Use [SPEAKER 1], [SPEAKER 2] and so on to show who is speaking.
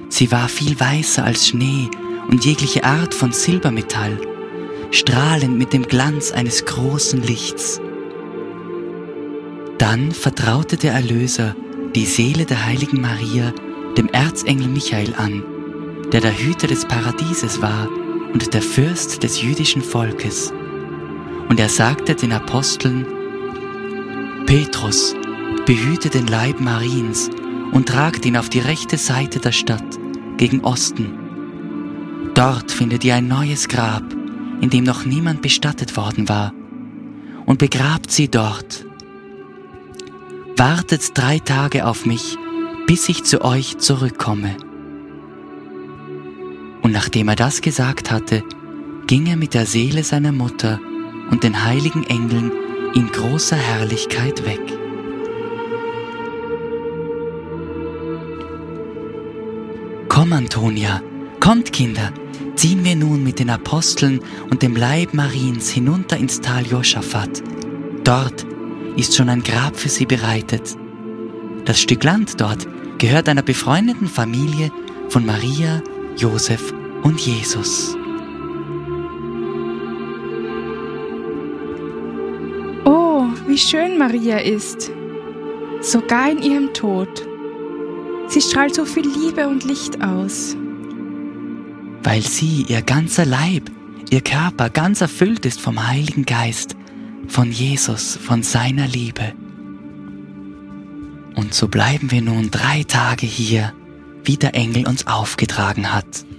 [SPEAKER 1] Sie war viel weißer als Schnee und jegliche Art von Silbermetall, strahlend mit dem Glanz eines großen Lichts. Dann vertraute der Erlöser die Seele der heiligen Maria dem Erzengel Michael an, der der Hüter des Paradieses war und der Fürst des jüdischen Volkes. Und er sagte den Aposteln: Petrus, behüte den Leib Mariens und tragt ihn auf die rechte Seite der Stadt, gegen Osten. Dort findet ihr ein neues Grab, in dem noch niemand bestattet worden war, und begrabt sie dort. Wartet 3 Tage auf mich, bis ich zu euch zurückkomme. Und nachdem er das gesagt hatte, ging er mit der Seele seiner Mutter und den heiligen Engeln in großer Herrlichkeit weg. Komm, Antonia, kommt, Kinder, ziehen wir nun mit den Aposteln und dem Leib Mariens hinunter ins Tal Joschafat. Dort ist schon ein Grab für sie bereitet. Das Stück Land dort gehört einer befreundeten Familie von Maria, Josef und Jesus.
[SPEAKER 2] Oh, wie schön Maria ist, sogar in ihrem Tod. Sie strahlt so viel Liebe und Licht aus.
[SPEAKER 1] Weil sie, ihr ganzer Leib, ihr Körper ganz erfüllt ist vom Heiligen Geist, von Jesus, von seiner Liebe. Und so bleiben wir nun 3 Tage hier, wie der Engel uns aufgetragen hat.